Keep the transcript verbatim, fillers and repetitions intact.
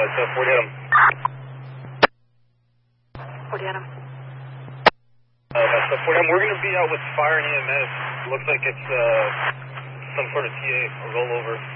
so Fort Adam. Fort Adam. Uh, so Fort Adam, we're going to be out with fire and E M S. Looks like it's uh, some sort of T A, a rollover.